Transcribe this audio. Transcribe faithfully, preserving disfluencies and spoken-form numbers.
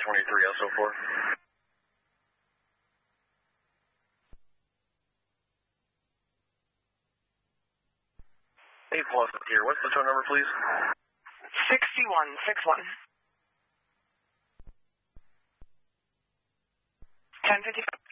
twenty-three S O four. eight plus here. What's the tow number, please? sixty-one sixty-one. ten fifty-five.